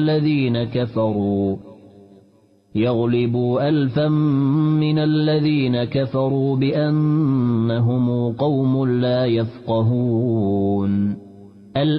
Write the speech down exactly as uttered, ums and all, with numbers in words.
الذين كفروا يغلبوا ألفا من الذين كفروا بأنهم قوم لا يفقهون.